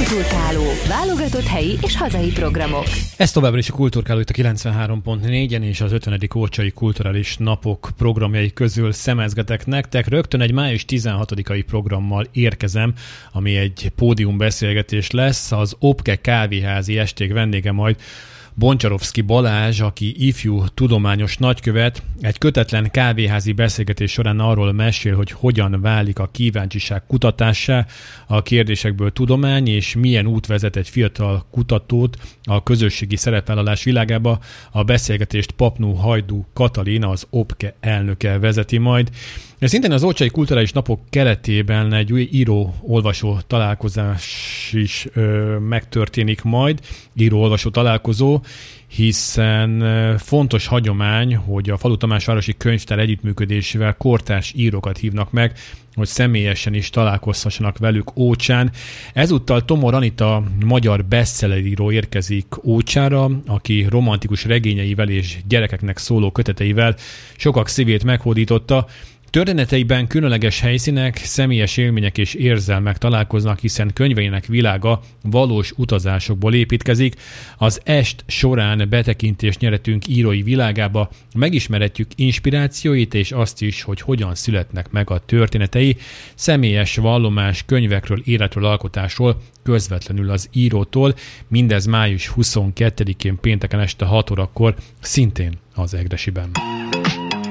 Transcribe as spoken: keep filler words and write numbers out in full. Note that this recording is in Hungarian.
Kulturkáló. Válogatott helyi és hazai programok. Ez továbbra is a Kulturkáló itt a kilencvenhárom pont négyen és az ötvenedik Ócsai Kulturális Napok programjai közül szemezgetek nektek. Rögtön egy május tizenhatodikai programmal érkezem, ami egy pódiumbeszélgetés lesz. Az Opke kávéházi esték vendége majd Boncsarovszky Balázs, aki ifjú tudományos nagykövet, egy kötetlen kávéházi beszélgetés során arról mesél, hogy hogyan válik a kíváncsiság kutatássá, a kérdésekből tudomány, és milyen út vezet egy fiatal kutatót a közösségi szerepvállalás világába. A beszélgetést Papnú Hajdú Katalin, az Opke elnöke vezeti majd. Ez szintén az Ócsai Kulturális Napok keretében egy új író-olvasó találkozás is ö, megtörténik majd, író-olvasó találkozó, hiszen fontos hagyomány, hogy a Falu Tamásvárosi Könyvtár együttműködésével kortárs írókat hívnak meg, hogy személyesen is találkozhassanak velük Ócsán. Ezúttal Tomor Anita, magyar bestselleríró érkezik Ócsára, aki romantikus regényeivel és gyerekeknek szóló köteteivel sokak szívét meghódította. Történeteiben különleges helyszínek, személyes élmények és érzelmek találkoznak, hiszen könyveinek világa valós utazásokból építkezik. Az est során betekintést nyeretünk írói világába, megismerhetjük inspirációit és azt is, hogy hogyan születnek meg a történetei. Személyes vallomás könyvekről, életről, alkotásról közvetlenül az írótól. Mindez május huszonkettedikén pénteken este hat órakor, szintén az Egresiben.